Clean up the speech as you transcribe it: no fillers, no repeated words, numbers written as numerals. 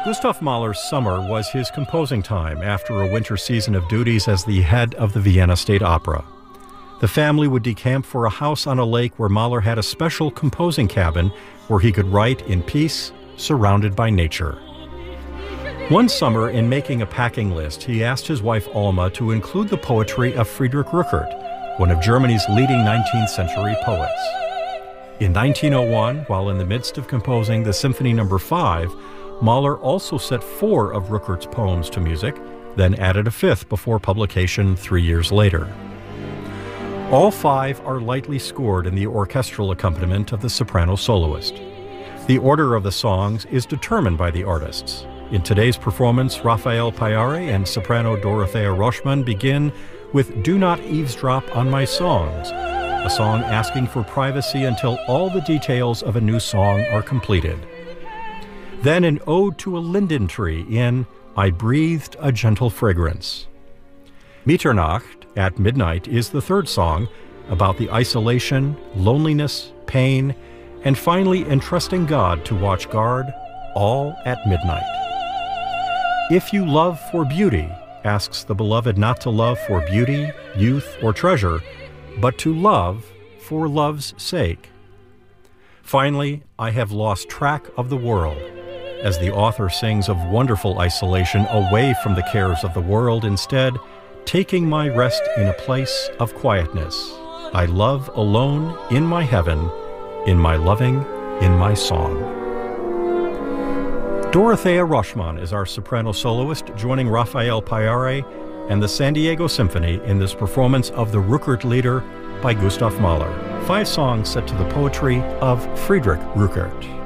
Gustav Mahler's summer was his composing time after a winter season of duties as the head of the Vienna State Opera. The family would decamp for a house on a lake where Mahler had a special composing cabin where he could write in peace, surrounded by nature. One summer, in making a packing list, he asked his wife Alma to include the poetry of Friedrich Rückert, one of Germany's leading 19th century poets. In 1901, while in the midst of composing the Symphony No. 5, Mahler also set 4 of Rückert's poems to music, then added a 5th before publication 3 years later. All 5 are lightly scored in the orchestral accompaniment of the soprano soloist. The order of the songs is determined by the artists. In today's performance, Rafael Payare and soprano Dorothea Roschmann begin with "Do Not Eavesdrop on My Songs," a song asking for privacy until all the details of a new song are completed. Then an ode to a linden tree in "I Breathed a Gentle Fragrance." Mitternacht, at midnight, is the third song about the isolation, loneliness, pain, and finally entrusting God to watch guard, all at midnight. If you love for beauty, asks the beloved not to love for beauty, youth, or treasure, but to love for love's sake. Finally, I have lost track of the world, as the author sings of wonderful isolation away from the cares of the world, instead taking my rest in a place of quietness. I love alone in my heaven, in my loving, in my song. Dorothea Roschmann is our soprano soloist, joining Rafael Payare and the San Diego Symphony in this performance of the Rückert Lieder by Gustav Mahler, 5 songs set to the poetry of Friedrich Rückert.